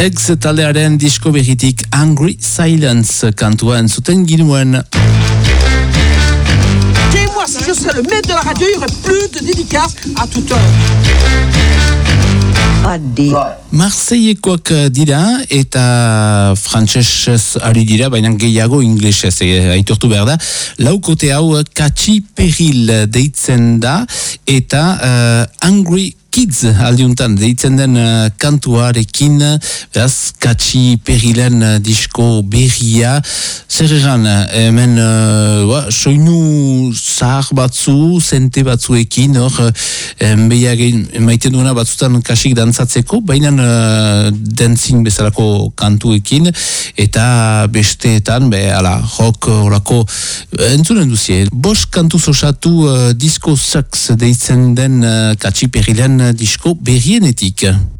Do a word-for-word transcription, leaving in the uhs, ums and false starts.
Ex taldearen disko berritik Angry Silence kantua entzuten ginuen. Moi, si je serais le maître de la radio, il y aurait plus de dédicaces à toute heure. Marseillekoak dira eta frantsesez ari dira, baina gehiago inglesez e, aitortu behar da. Laukote hau Catchy Peril deitzen da eta uh, Angry Kids aldiuntan deitzen den uh, kantuarekin, beraz, Catchy Perilen uh, disko berria. Zer egan, hemen uh, soinu zahar batzu, zente batzuekin, hor, um, maiten duena batzutan kasik dantzatzeko, baina uh, dancing bezalako kantuekin, eta besteetan, be, ala, rock, horako, entzunen duzie. Bost kantu osatu uh, Disco Sucks deitzen den uh, Catchy Perilen disko berrienetik.